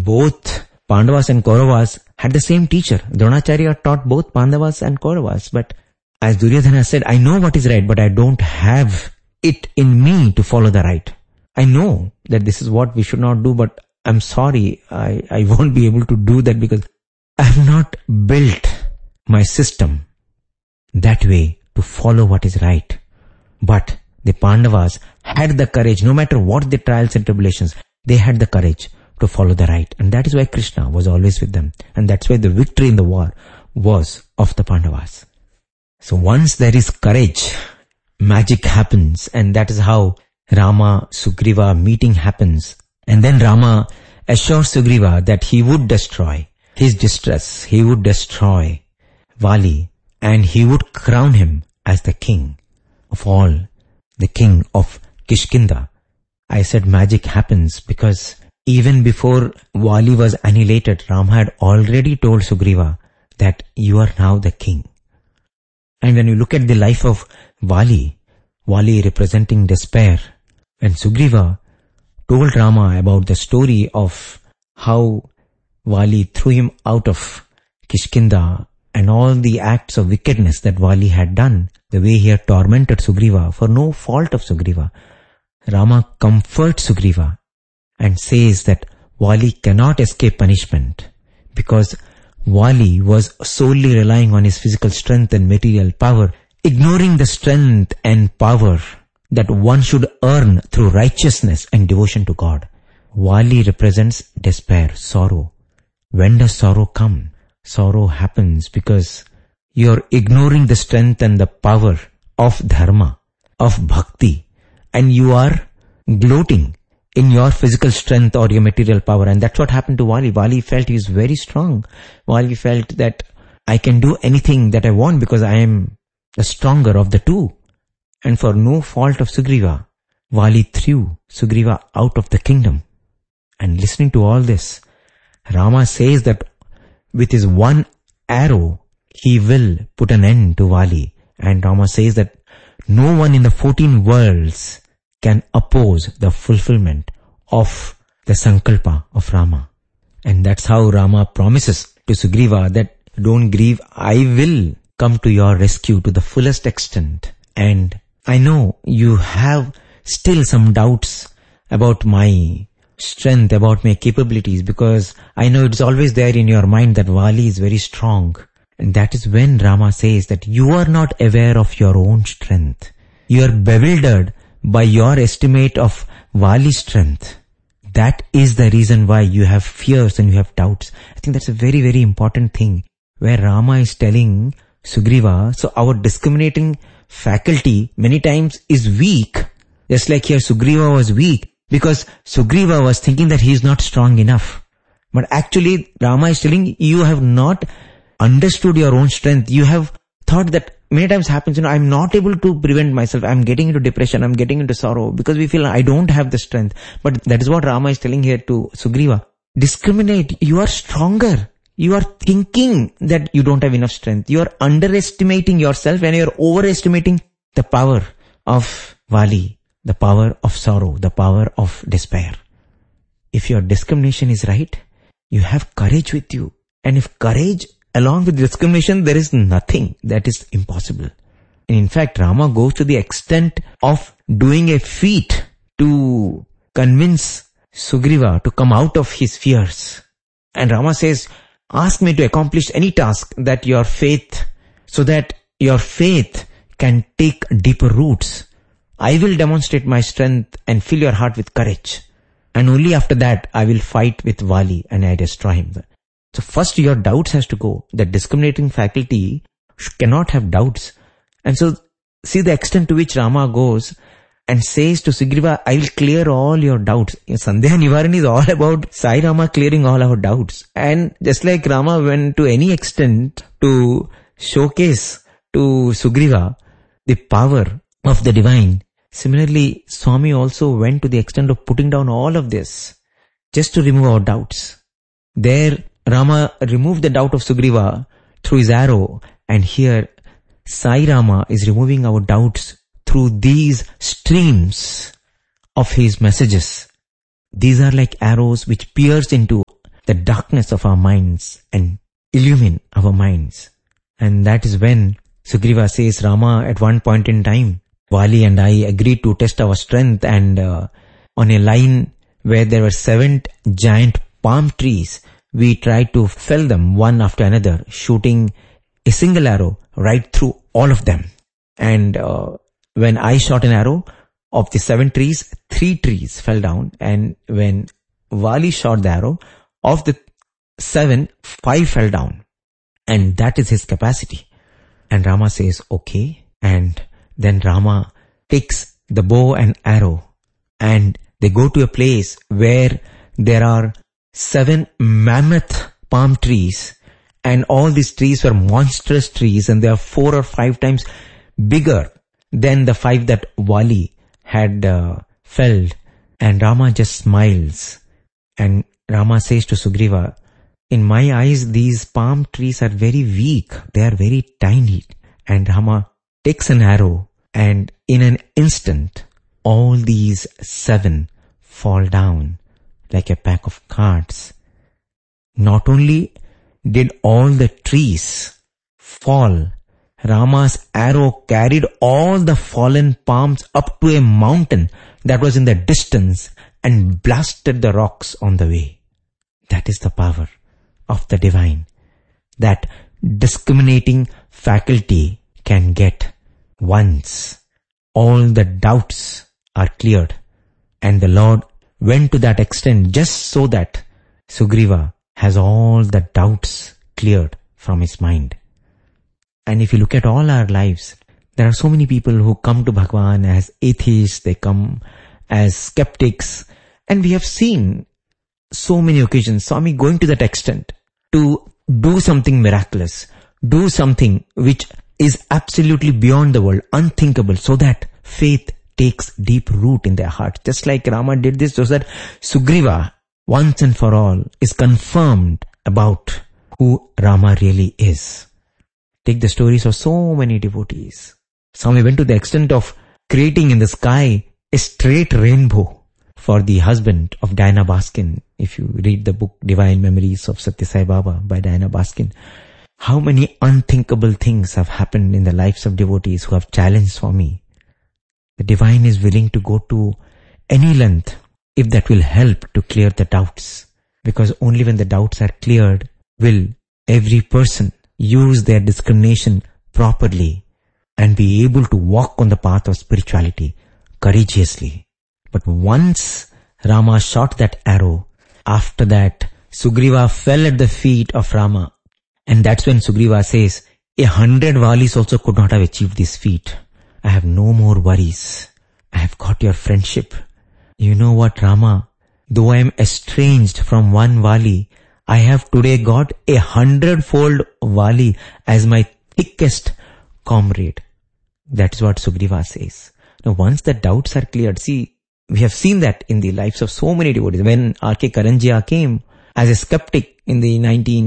both Pandavas and Kauravas had the same teacher. Dronacharya taught both Pandavas and Kauravas. But as Duryodhana said, I know what is right, but I don't have it in me to follow the right. I know that this is what we should not do, but I'm sorry, I won't be able to do that because I have not built my system that way to follow what is right. But the Pandavas had the courage, no matter what the trials and tribulations, they had the courage to follow the right. And that is why Krishna was always with them. And that's why the victory in the war was of the Pandavas. So once there is courage, magic happens. And that is how Rama Sugriva meeting happens. And then Rama assures Sugriva that he would destroy his distress. He would destroy Vali. And he would crown him as the king of all, the king of Kishkinda. I said magic happens because even before Vali was annihilated, Rama had already told Sugriva that you are now the king. And when you look at the life of Vali representing despair, when Sugriva told Rama about the story of how Vali threw him out of Kishkinda and all the acts of wickedness that Vali had done, the way he had tormented Sugriva for no fault of Sugriva, Rama comforts Sugriva and says that Vali cannot escape punishment because Vali was solely relying on his physical strength and material power, ignoring the strength and power that one should earn through righteousness and devotion to God. Vali represents despair, sorrow. When does sorrow come? Sorrow happens because you're ignoring the strength and the power of dharma, of bhakti, and you are gloating in your physical strength or your material power. And that's what happened to Vali. Vali felt he was very strong. Vali felt that I can do anything that I want because I am the stronger of the two. And for no fault of Sugriva, Vali threw Sugriva out of the kingdom. And listening to all this, Rama says that with his one arrow, he will put an end to Vali. And Rama says that no one in the 14 worlds can oppose the fulfillment of the Sankalpa of Rama. And that's how Rama promises to Sugriva that don't grieve, I will come to your rescue to the fullest extent. And I know you have still some doubts about my strength, about my capabilities, because I know it's always there in your mind that Vali is very strong. And that is when Rama says that you are not aware of your own strength. You are bewildered by your estimate of Vali's strength. That is the reason why you have fears and you have doubts. I think that's a very, very important thing where Rama is telling Sugriva, so our discriminating faculty many times is weak. Just like here Sugriva was weak because Sugriva was thinking that he is not strong enough. But actually Rama is telling you have not understood your own strength. You have thought that many times happens, I'm not able to prevent myself. I'm getting into depression. I'm getting into sorrow because we feel I don't have the strength. But that is what Rama is telling here to Sugriva. Discriminate. You are stronger. You are thinking that you don't have enough strength. You are underestimating yourself and you are overestimating the power of Vali, the power of sorrow, the power of despair. If your discrimination is right, you have courage with you. And if courage along with discrimination, there is nothing that is impossible. And in fact, Rama goes to the extent of doing a feat to convince Sugriva to come out of his fears. And Rama says, ask me to accomplish any task that your faith, so that your faith can take deeper roots. I will demonstrate my strength and fill your heart with courage. And only after that, I will fight with Vali and I destroy him. So first your doubts has to go. The discriminating faculty cannot have doubts. And so see the extent to which Rama goes and says to Sugriva, I will clear all your doubts. Sandeha Nivarani is all about Sai Rama clearing all our doubts. And just like Rama went to any extent to showcase to Sugriva the power of the divine, similarly Swami also went to the extent of putting down all of this just to remove our doubts. There Rama removed the doubt of Sugriva through his arrow, and here Sai Rama is removing our doubts through these streams of his messages. These are like arrows which pierce into the darkness of our minds and illumine our minds. And that is when Sugriva says, Rama, at one point in time, Vali and I agreed to test our strength, and on a line where there were 7 giant palm trees, we tried to fell them one after another, shooting a single arrow right through all of them. And when I shot an arrow, of the 7 trees, 3 trees fell down. And when Vali shot the arrow, of the 7, 5 fell down. And that is his capacity. And Rama says, okay. And then Rama takes the bow and arrow, and they go to a place where there are 7 mammoth palm trees, and all these trees were monstrous trees, and they are 4 or 5 times bigger than the 5 that Vali had felled. And Rama just smiles, and Rama says to Sugriva, in my eyes, these palm trees are very weak. They are very tiny. And Rama takes an arrow, and in an instant, all these 7 fall down like a pack of cards. Not only did all the trees fall, Rama's arrow carried all the fallen palms up to a mountain that was in the distance and blasted the rocks on the way. That is the power of the divine, that discriminating faculty can get once all the doubts are cleared. And the Lord went to that extent just so that Sugriva has all the doubts cleared from his mind. And if you look at all our lives, there are so many people who come to Bhagwan as atheists, they come as skeptics, and we have seen so many occasions Swami going to that extent to do something miraculous, do something which is absolutely beyond the world, unthinkable, so that faith takes deep root in their heart. Just like Rama did this, so that Sugriva, once and for all, is confirmed about who Rama really is. Take the stories of so many devotees. Swami went to the extent of creating in the sky a straight rainbow for the husband of Diana Baskin. If you read the book Divine Memories of Satya Sai Baba by Diana Baskin, how many unthinkable things have happened in the lives of devotees who have challenged Swami. The divine is willing to go to any length if that will help to clear the doubts. Because only when the doubts are cleared will every person use their discrimination properly and be able to walk on the path of spirituality courageously. But once Rama shot that arrow, after that Sugriva fell at the feet of Rama. And that's when Sugriva says, 100 Valis also could not have achieved this feat. I have no more worries. I have got your friendship. You know what, Rama? Though I am estranged from one Vali, I have today got 100-fold Vali as my thickest comrade. That is what Sugriva says. Now, once the doubts are cleared, see, we have seen that in the lives of so many devotees. When R.K. Karanjia came as a skeptic in the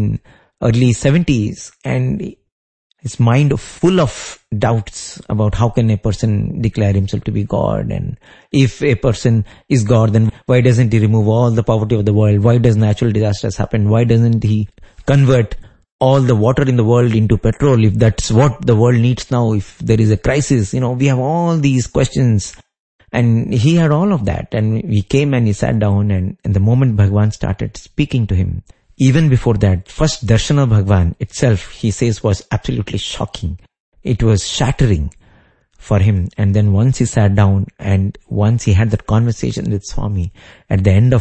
early 70s, and his mind full of doubts about how can a person declare himself to be God, and if a person is God, then why doesn't he remove all the poverty of the world? Why does natural disasters happen? Why doesn't he convert all the water in the world into petrol if that's what the world needs now, if there is a crisis? We have all these questions, and he had all of that. And he came and he sat down, and the moment Bhagwan started speaking to him, even before that, first darshan of Bhagwan itself, he says, was absolutely shocking. It was shattering for him. And then once he sat down and once he had that conversation with Swami, at the end of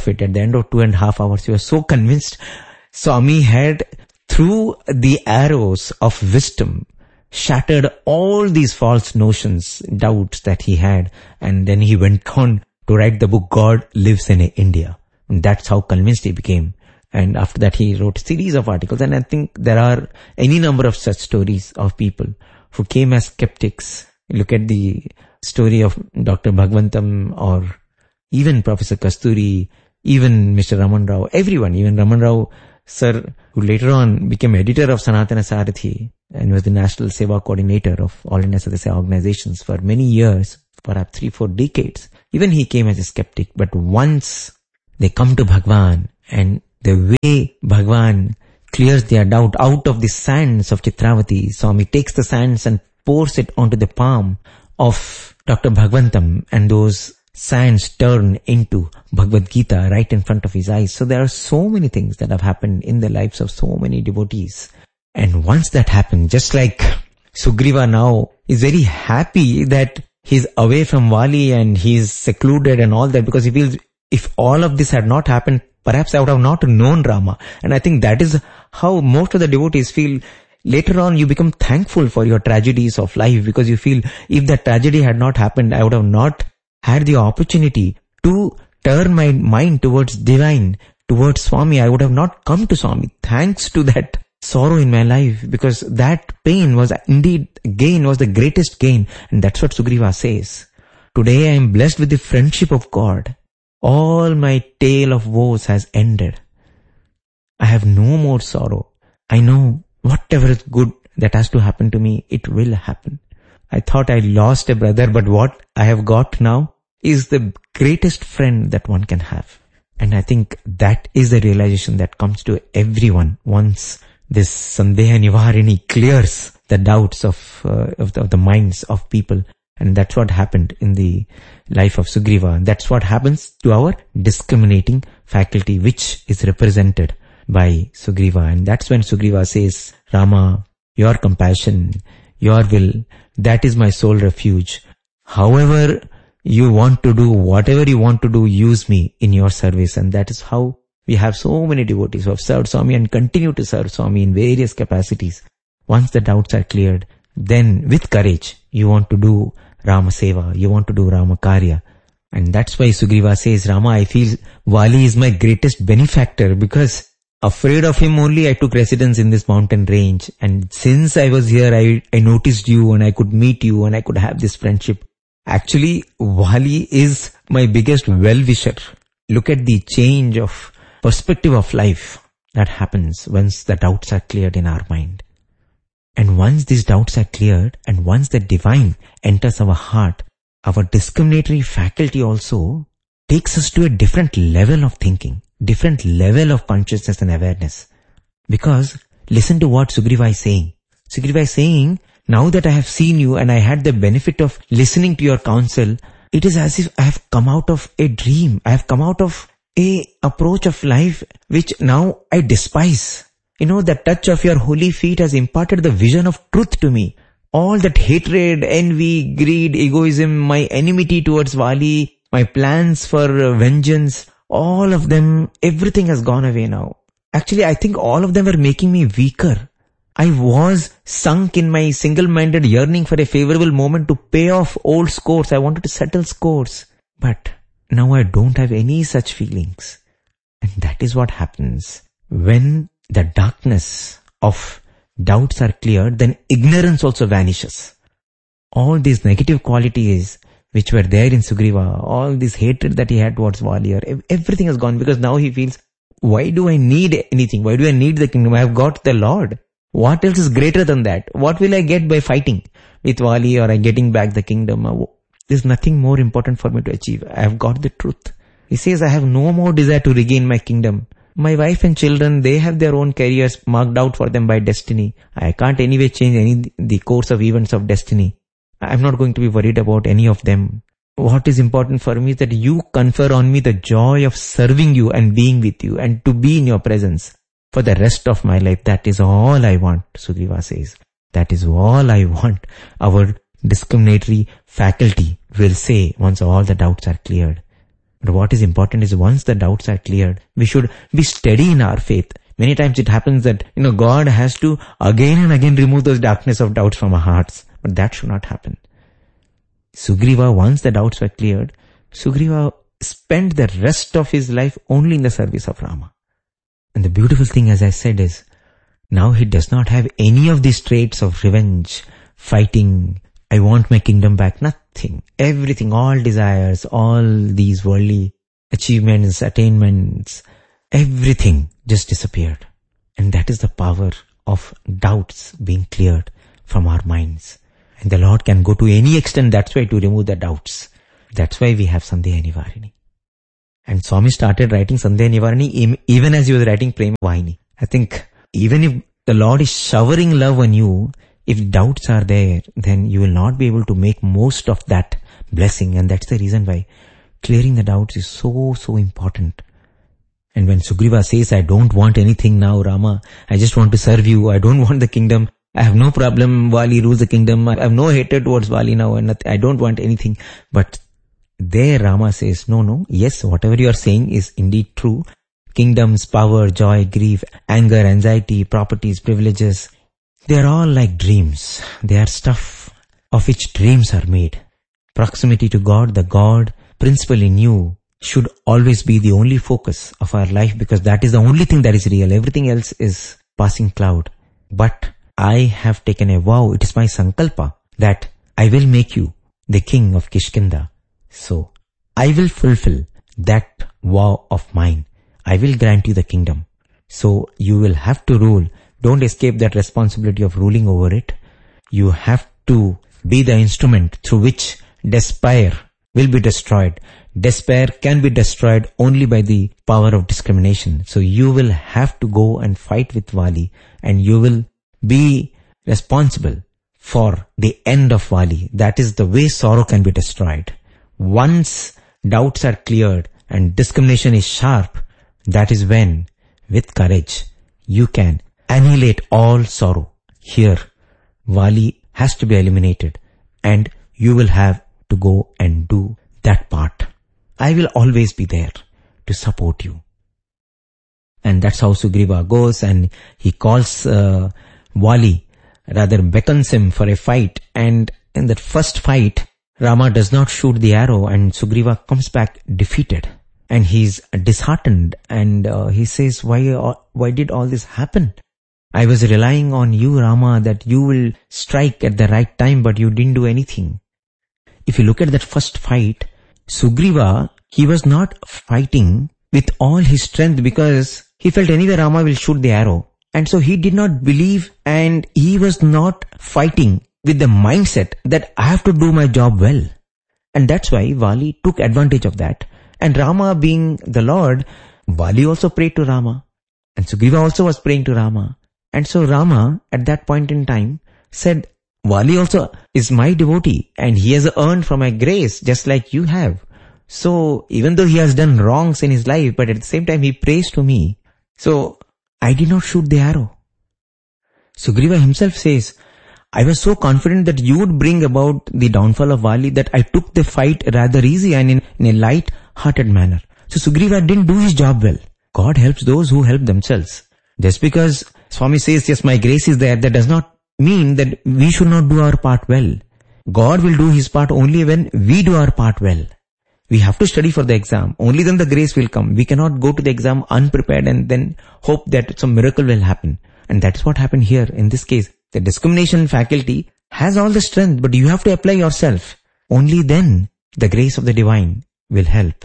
2.5 hours, he was so convinced. Swami had, through the arrows of wisdom, shattered all these false notions, doubts that he had. And then he went on to write the book, God Lives in India. And that's how convinced he became. And after that, he wrote a series of articles. And I think there are any number of such stories of people who came as skeptics. Look at the story of Dr. Bhagwantam, or even Professor Kasturi, even Mr. Raman Rao, everyone, even Raman Rao sir, who later on became editor of Sanatana Sarathi and was the National Seva Coordinator of All India Satya Sai organizations for many years, perhaps 3-4 decades. Even he came as a skeptic. But once they come to Bhagwan and The way Bhagwan clears their doubt out of the sands of Chitravati, Swami takes the sands and pours it onto the palm of Dr. Bhagwantam, and those sands turn into Bhagavad Gita right in front of his eyes. So there are so many things that have happened in the lives of so many devotees. And once that happened, just like Sugriva now is very happy that he's away from Vali and he's secluded and all that, because he feels if all of this had not happened, perhaps I would have not known Rama. And I think that is how most of the devotees feel. Later on, you become thankful for your tragedies of life, because you feel if that tragedy had not happened, I would have not had the opportunity to turn my mind towards divine, towards Swami. I would have not come to Swami thanks to that sorrow in my life, because that pain was indeed gain, was the greatest gain. And that's what Sugriva says. Today I am blessed with the friendship of God. All my tale of woes has ended. I have no more sorrow. I know whatever is good that has to happen to me, it will happen. I thought I lost a brother, but what I have got now is the greatest friend that one can have. And I think that is the realization that comes to everyone once this Sandeha Nivarini clears the doubts of the minds of people. And that's what happened in the life of Sugriva. And that's what happens to our discriminating faculty, which is represented by Sugriva. And that's when Sugriva says, Rama, your compassion, your will, that is my sole refuge. However you want to do, whatever you want to do, use me in your service. And that is how we have so many devotees who have served Swami and continue to serve Swami in various capacities. Once the doubts are cleared, then with courage, you want to do Rama Seva, you want to do Rama Karya. And that's why Sugriva says, Rama, I feel Vali is my greatest benefactor, because afraid of him only I took residence in this mountain range. And since I was here, I noticed you and I could meet you and I could have this friendship. Actually, Vali is my biggest well-wisher. Look at the change of perspective of life that happens once the doubts are cleared in our mind. And once these doubts are cleared, and once the divine enters our heart, our discriminatory faculty also takes us to a different level of thinking, different level of consciousness and awareness. Because listen to what Sugriva is saying. Sugriva is saying, now that I have seen you and I had the benefit of listening to your counsel, it is as if I have come out of a dream. I have come out of a approach of life which now I despise. The touch of your holy feet has imparted the vision of truth to me. All that hatred, envy, greed, egoism, my enmity towards Vali, my plans for vengeance, all of them, everything has gone away now. Actually, I think all of them are making me weaker. I was sunk in my single-minded yearning for a favorable moment to pay off old scores. I wanted to settle scores. But now I don't have any such feelings. And that is what happens when the darkness of doubts are cleared, then ignorance also vanishes. All these negative qualities which were there in Sugriva, all this hatred that he had towards Vali, everything has gone, because now he feels, why do I need anything? Why do I need the kingdom? I have got the Lord. What else is greater than that? What will I get by fighting with Vali or getting back the kingdom? There's nothing more important for me to achieve. I have got the truth. He says, I have no more desire to regain my kingdom. My wife and children, they have their own careers marked out for them by destiny. I can't anyway change the course of events of destiny. I'm not going to be worried about any of them. What is important for me is that you confer on me the joy of serving you and being with you and to be in your presence for the rest of my life. That is all I want, Sugriva says. That is all I want. Our discriminatory faculty will say once all the doubts are cleared. But what is important is once the doubts are cleared, we should be steady in our faith. Many times it happens that, God has to again and again remove those darkness of doubts from our hearts. But that should not happen. Sugriva, once the doubts were cleared, Sugriva spent the rest of his life only in the service of Rama. And the beautiful thing, as I said, is now he does not have any of these traits of revenge, fighting, I want my kingdom back, nothing. Everything, all desires, all these worldly achievements, attainments, everything just disappeared. And that is the power of doubts being cleared from our minds. And the Lord can go to any extent, that's why, to remove the doubts. That's why we have Sandeha Nivarini. And Swami started writing Sandhya Nivarani even as he was writing Prema Vahini. I think even if the Lord is showering love on you, if doubts are there, then you will not be able to make most of that blessing. And that's the reason why clearing the doubts is so important. And when Sugriva says, I don't want anything now, Rama, I just want to serve you, I don't want the kingdom, I have no problem, Vali rules the kingdom, I have no hatred towards Vali now, and I don't want anything. But there Rama says, no, yes, whatever you are saying is indeed true. Kingdoms, power, joy, grief, anger, anxiety, properties, privileges, they are all like dreams. They are stuff of which dreams are made. Proximity to God, the God principle in you, should always be the only focus of our life, because that is the only thing that is real. Everything else is passing cloud. But I have taken a vow, it is my sankalpa, that I will make you the king of Kishkinda. So, I will fulfill that vow of mine. I will grant you the kingdom. So, you will have to rule. Don't escape that responsibility of ruling over it. You have to be the instrument through which despair will be destroyed. Despair can be destroyed only by the power of discrimination. So, you will have to go and fight with Vali, and you will be responsible for the end of Vali. That is the way sorrow can be destroyed. Once doubts are cleared and discrimination is sharp, that is when, with courage, you can annihilate all sorrow. Here, Vali has to be eliminated, and you will have to go and do that part. I will always be there to support you. And that's how Sugriva goes, and he calls Vali, rather beckons him for a fight, and in that first fight, Rama does not shoot the arrow, and Sugriva comes back defeated, and he's disheartened, and he says, why did all this happen? I was relying on you, Rama, that you will strike at the right time, but you didn't do anything. If you look at that first fight, Sugriva, he was not fighting with all his strength, because he felt anyway Rama will shoot the arrow. And so he did not believe, and he was not fighting with the mindset that I have to do my job well. And that's why Vali took advantage of that. And Rama being the Lord, Vali also prayed to Rama. And Sugriva also was praying to Rama. And so Rama, at that point in time, said, Vali also is my devotee, and he has earned from my grace just like you have. So even though he has done wrongs in his life, but at the same time he prays to me. So I did not shoot the arrow. Sugriva himself says, I was so confident that you would bring about the downfall of Vali that I took the fight rather easy and in a light-hearted manner. So Sugriva didn't do his job well. God helps those who help themselves. Just because Swami says, yes, my grace is there, that does not mean that we should not do our part well. God will do his part only when we do our part well. We have to study for the exam. Only then the grace will come. We cannot go to the exam unprepared and then hope that some miracle will happen. And that's what happened here in this case. The discrimination faculty has all the strength, but you have to apply yourself. Only then the grace of the divine will help.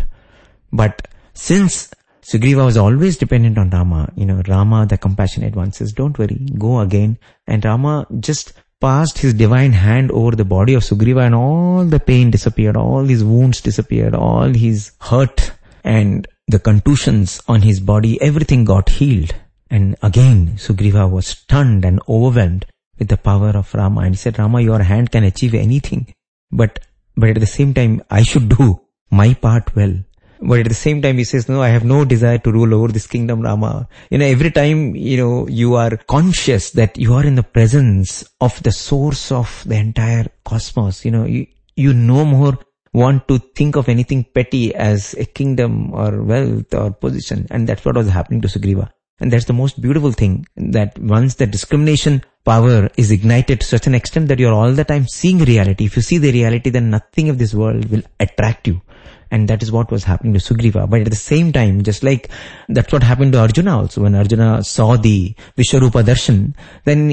But since Sugriva was always dependent on Rama, Rama, the compassionate one, says, don't worry, go again. And Rama just passed his divine hand over the body of Sugriva, and all the pain disappeared, all his wounds disappeared, all his hurt and the contusions on his body, everything got healed. And again, Sugriva was stunned and overwhelmed with the power of Rama. And he said, Rama, your hand can achieve anything. But at the same time, I should do my part well. But at the same time, he says, no, I have no desire to rule over this kingdom, Rama. Every time, you are conscious that you are in the presence of the source of the entire cosmos. You no more want to think of anything petty as a kingdom or wealth or position. And that's what was happening to Sugriva. And that's the most beautiful thing, that once the discrimination power is ignited to such an extent that you're all the time seeing reality. If you see the reality, then nothing of this world will attract you. And that is what was happening to Sugriva. But at the same time, just like that's what happened to Arjuna also. When Arjuna saw the Vishwarupa Darshan, then,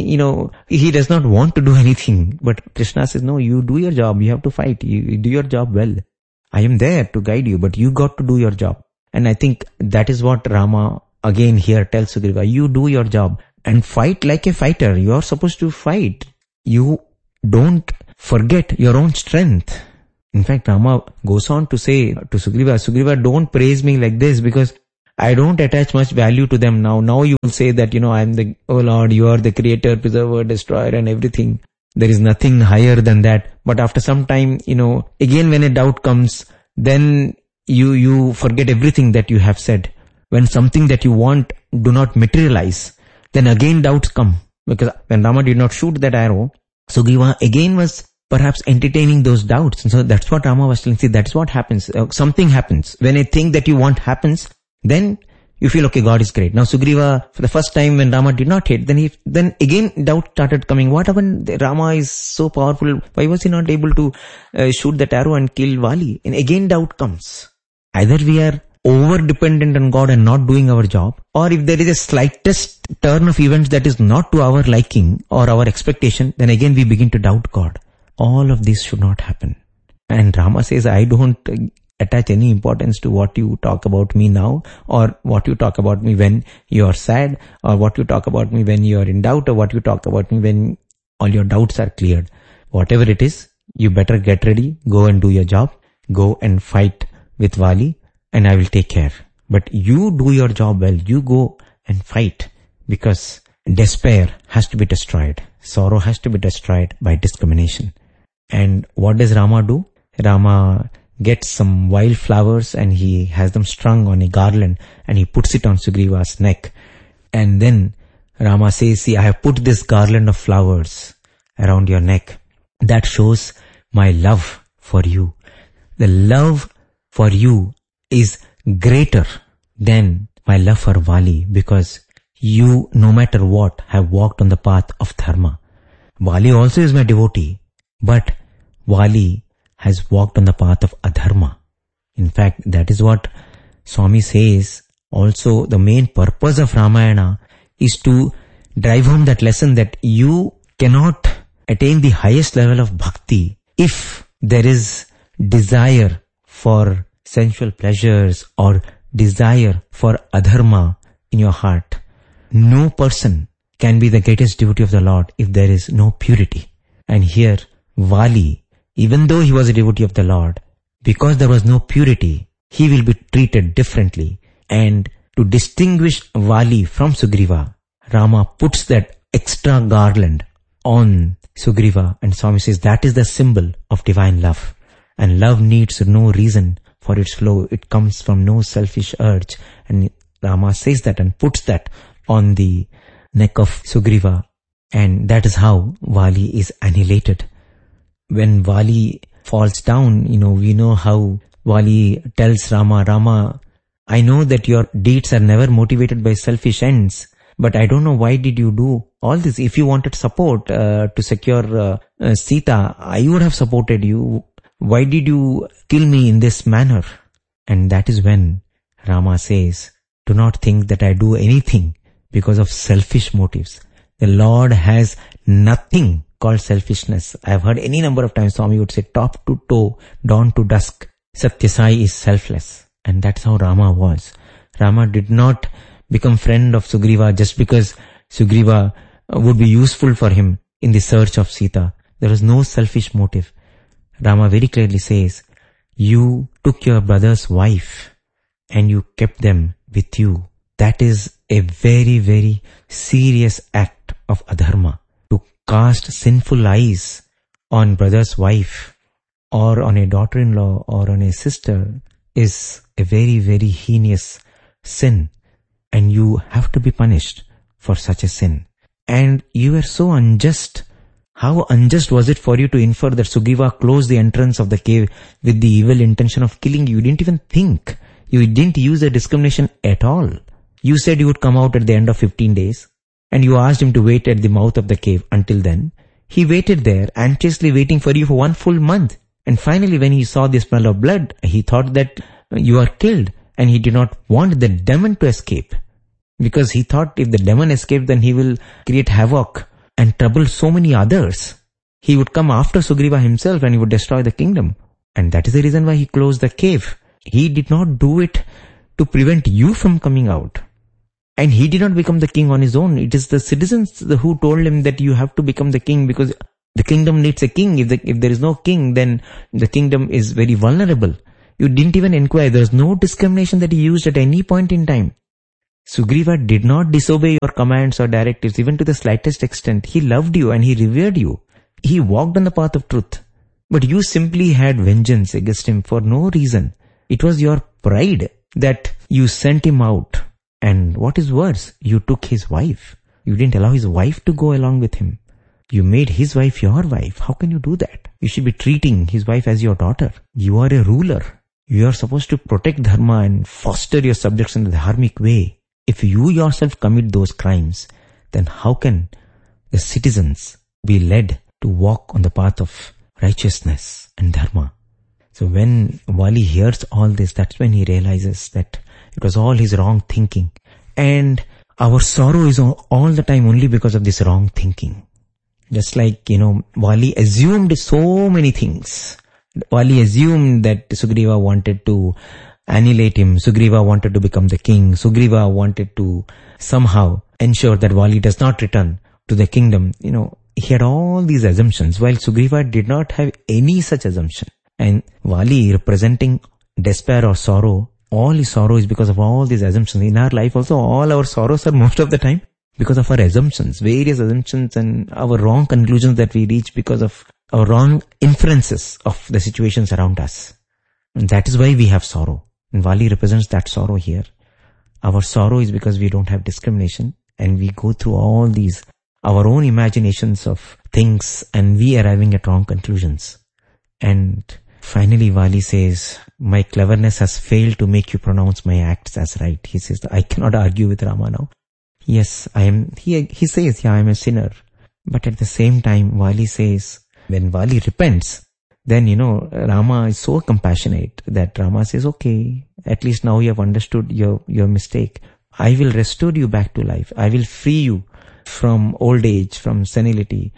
he does not want to do anything. But Krishna says, no, you do your job. You have to fight. You do your job well. I am there to guide you, but you got to do your job. And I think that is what Rama again here tells Sugriva. You do your job and fight like a fighter. You are supposed to fight. You don't forget your own strength. In fact, Rama goes on to say to Sugriva, don't praise me like this because I don't attach much value to them now. Now you will say that, oh Lord, you are the creator, preserver, destroyer and everything. There is nothing higher than that. But after some time, again when a doubt comes, then you forget everything that you have said. When something that you want do not materialize, then again doubts come. Because when Rama did not shoot that arrow, Sugriva again was perhaps entertaining those doubts. And so that's what Rama was telling. See, that's what happens. Something happens. When a thing that you want happens, then you feel, okay, God is great. Now Sugriva, for the first time when Rama did not hit, then again doubt started coming. What happened? Rama is so powerful. Why was he not able to shoot that arrow and kill Vali? And again doubt comes. Either we are over-dependent on God and not doing our job, or if there is a slightest turn of events that is not to our liking or our expectation, then again we begin to doubt God. All of this should not happen. And Rama says, I don't attach any importance to what you talk about me now, or what you talk about me when you are sad, or what you talk about me when you are in doubt, or what you talk about me when all your doubts are cleared. Whatever it is, you better get ready, go and do your job, go and fight with Vali, and I will take care. But you do your job well. You go and fight, because despair has to be destroyed. Sorrow has to be destroyed by discrimination. And what does Rama do? Rama gets some wild flowers and he has them strung on a garland and he puts it on Sugriva's neck. And then Rama says, see, I have put this garland of flowers around your neck. That shows my love for you. The love for you is greater than my love for Vali, because you, no matter what, have walked on the path of dharma. Vali also is my devotee, but Vali has walked on the path of adharma. In fact, that is what Swami says. Also, the main purpose of Ramayana is to drive home that lesson that you cannot attain the highest level of bhakti if there is desire for sensual pleasures or desire for adharma in your heart. No person can be the greatest devotee of the Lord if there is no purity. And here, Vali, even though he was a devotee of the Lord, because there was no purity, he will be treated differently. And to distinguish Vali from Sugriva, Rama puts that extra garland on Sugriva, and Swami says that is the symbol of divine love. And love needs no reason for its flow. It comes from no selfish urge. And Rama says that and puts that on the neck of Sugriva. And that is how Vali is annihilated. When Vali falls down, we know how Vali tells Rama, Rama, I know that your deeds are never motivated by selfish ends, but I don't know why did you do all this. If you wanted support to secure Sita, I would have supported you. Why did you kill me in this manner? And that is when Rama says, do not think that I do anything because of selfish motives. The Lord has nothing called selfishness. I have heard any number of times Swami would say, top to toe, dawn to dusk, Satyasai is selfless. And that's how Rama was. Rama did not become friend of Sugriva just because Sugriva would be useful for him in the search of Sita. There was no selfish motive. Rama very clearly says, you took your brother's wife and you kept them with you. That is a very, very serious act of adharma. To cast sinful eyes on brother's wife or on a daughter-in-law or on a sister is a very, very heinous sin, and you have to be punished for such a sin. And you were so unjust. How unjust was it for you to infer that Sugriva closed the entrance of the cave with the evil intention of killing you? You didn't even think. You didn't use the discrimination at all. You said you would come out at the end of 15 days, and you asked him to wait at the mouth of the cave. Until then, he waited there, anxiously waiting for you for 1 full month. And finally, when he saw the smell of blood, he thought that you are killed, and he did not want the demon to escape. Because he thought if the demon escaped, then he will create havoc and trouble so many others. He would come after Sugriva himself and he would destroy the kingdom. And that is the reason why he closed the cave. He did not do it to prevent you from coming out. And he did not become the king on his own. It is the citizens who told him that you have to become the king because The kingdom needs a king. If there is no king, then the kingdom is very vulnerable. You didn't even inquire. There was no discrimination that he used at any point in time. Sugriva did not disobey your commands or directives, even to the slightest extent. He loved you and he revered you. He walked on the path of truth. But you simply had vengeance against him for no reason. It was your pride that you sent him out. And what is worse, you took his wife. You didn't allow his wife to go along with him. You made his wife your wife. How can you do that? You should be treating his wife as your daughter. You are a ruler. You are supposed to protect dharma and foster your subjects in the dharmic way. If you yourself commit those crimes, then how can the citizens be led to walk on the path of righteousness and dharma? So when Vali hears all this, that's when he realizes that it was all his wrong thinking. And our sorrow is all the time only because of this wrong thinking. Just like, Vali assumed so many things. Vali assumed that Sugriva wanted to annihilate him. Sugriva wanted to become the king. Sugriva wanted to somehow ensure that Vali does not return to the kingdom. He had all these assumptions, while Sugriva did not have any such assumption. And Vali, representing despair or sorrow, all his sorrow is because of all these assumptions. In our life also, all our sorrows are most of the time because of our assumptions, various assumptions and our wrong conclusions that we reach because of our wrong inferences of the situations around us. And that is why we have sorrow. And Vali represents that sorrow here. Our sorrow is because we don't have discrimination and we go through all these, our own imaginations of things, and we arriving at wrong conclusions. And finally Vali says, my cleverness has failed to make you pronounce my acts as right. He says, I cannot argue with Rama now. Yes, I am, he says, I am a sinner. But at the same time, Vali says, when Vali repents, then, Rama is so compassionate that Rama says, okay, at least now you have understood your mistake. I will restore you back to life. I will free you from old age, from senility.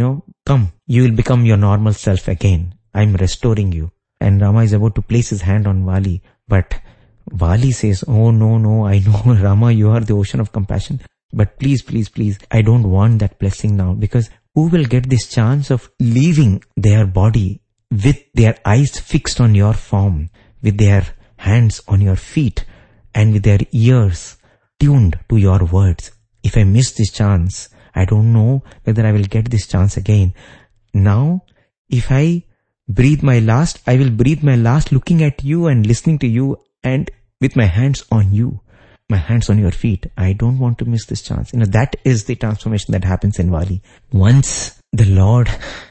Come, you will become your normal self again. I am restoring you. And Rama is about to place his hand on Vali, but Vali says, oh no, I know Rama, you are the ocean of compassion, but please, I don't want that blessing now, because who will get this chance of leaving their body with their eyes fixed on your form, with their hands on your feet, and with their ears tuned to your words? If I miss this chance, I don't know whether I will get this chance again. Now, if I breathe my last, I will breathe my last looking at you and listening to you and with my hands on you, my hands on your feet. I don't want to miss this chance. That is the transformation that happens in Vali. Once the Lord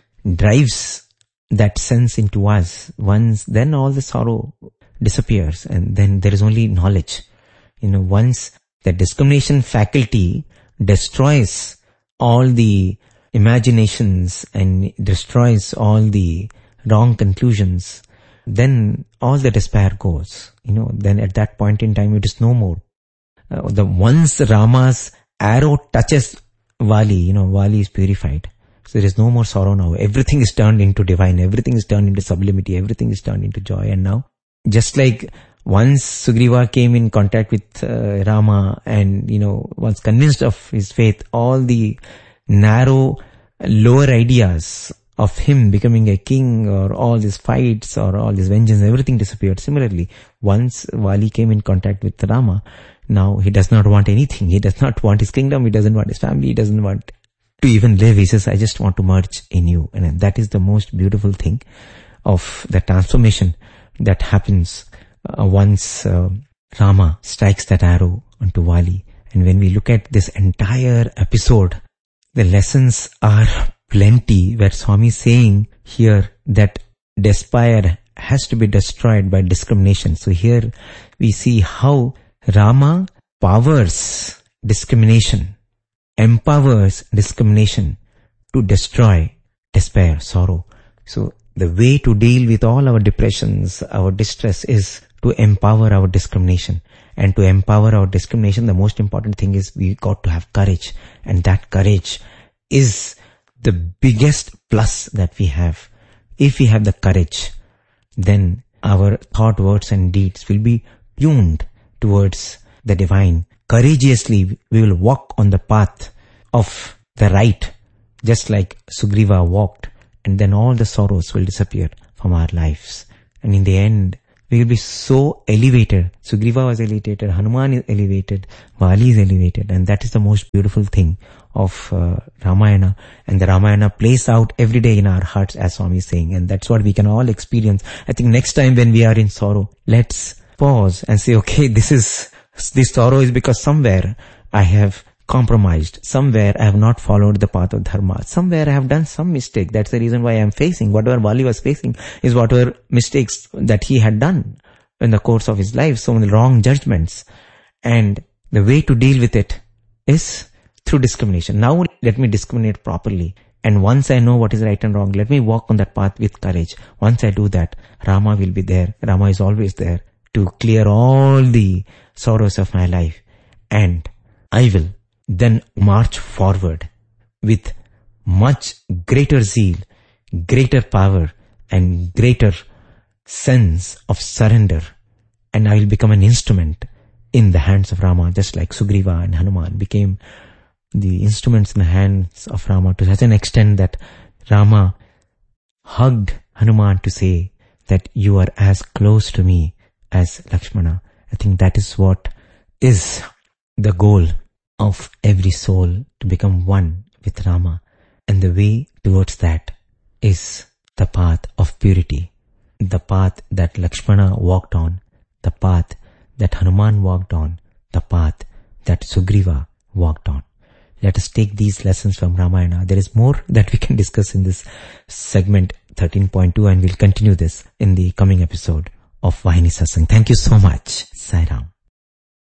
drives that sense into us, then all the sorrow disappears and then there is only knowledge. Once the discrimination faculty destroys all the imaginations and destroys all the wrong conclusions, then all the despair goes. Then at that point in time, it is no more. Once Rama's arrow touches Vali, Vali is purified. So there is no more sorrow now. Everything is turned into divine. Everything is turned into sublimity. Everything is turned into joy. And now, just like once Sugriva came in contact with Rama and, was convinced of his faith, all the narrow, lower ideas of him becoming a king or all these fights or all this vengeance, everything disappeared. Similarly, once Vali came in contact with Rama, now he does not want anything. He does not want his kingdom. He doesn't want his family. He doesn't want to even live. He says, I just want to merge in you. And that is the most beautiful thing of the transformation that happens once Rama strikes that arrow onto Vali. And when we look at this entire episode, the lessons are plenty, where Swami is saying here that despair has to be destroyed by discrimination. So here we see how Rama powers discrimination, empowers discrimination to destroy despair, sorrow. So the way to deal with all our depressions, our distress, is to empower our discrimination. And to empower our discrimination, the most important thing is we got to have courage. And that courage is the biggest plus that we have. If we have the courage, then our thought, words and deeds will be tuned towards the divine. Courageously, we will walk on the path of the right just like Sugriva walked, and then all the sorrows will disappear from our lives. And in the end, we will be so elevated. Sugriva was elevated, Hanuman is elevated, Vali is elevated, and that is the most beautiful thing of Ramayana. And the Ramayana plays out every day in our hearts, as Swami is saying, and that's what we can all experience. I think next time when we are in sorrow, let's pause and say, okay, this sorrow is because somewhere I have compromised. Somewhere I have not followed the path of dharma. Somewhere I have done some mistake. That's the reason why I am facing. Whatever Vali was facing is whatever mistakes that he had done in the course of his life. So many wrong judgments. And the way to deal with it is through discrimination. Now let me discriminate properly. And once I know what is right and wrong, let me walk on that path with courage. Once I do that, Rama will be there. Rama is always there to clear all the sorrows of my life. And I will then march forward with much greater zeal, greater power, and greater sense of surrender. And I will become an instrument in the hands of Rama, just like Sugriva and Hanuman became the instruments in the hands of Rama to such an extent that Rama hugged Hanuman to say that you are as close to me as Lakshmana. I think that is what is the goal of every soul, to become one with Rama. And the way towards that is the path of purity, the path that Lakshmana walked on, the path that Hanuman walked on, the path that Sugriva walked on. Let us take these lessons from Ramayana. There is more that we can discuss in this segment 13.2, and we'll continue this in the coming episode of Vahini Satsang. Thank you so much. Sai Ram.